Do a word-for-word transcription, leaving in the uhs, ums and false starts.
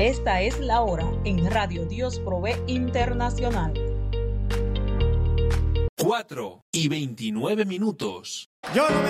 Esta es la hora en Radio Dios Provee Internacional. cuatro y veintinueve minutos. Yo no me